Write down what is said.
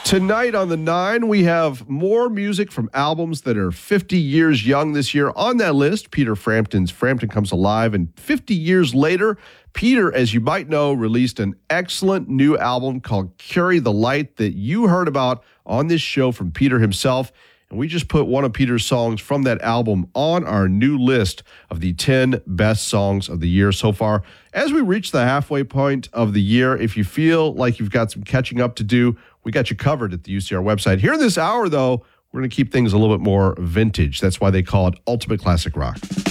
Tonight on the 9, we have more music from albums that are 50 years young this year. On that list, Peter Frampton's Frampton Comes Alive. And 50 years later, Peter, as you might know, released an excellent new album called Carry the Light that you heard about on this show from Peter himself. And we just put one of Peter's songs from that album on our new list of the 10 best songs of the year so far. As we reach the halfway point of the year, if you feel like you've got some catching up to do, we got you covered at the UCR website. Here in this hour, though, we're going to keep things a little bit more vintage. That's why they call it Ultimate Classic Rock.